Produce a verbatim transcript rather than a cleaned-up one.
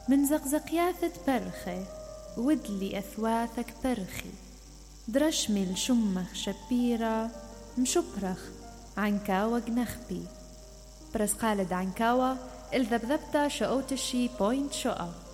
من زقزقياثة برخي ودلي أثواثك برخي درشمي الشمخ شبيرة مشبرخ عنكاوة جنخبي برس قالد عنكاوة الذبذبتا شقوتشي بوينت شقا.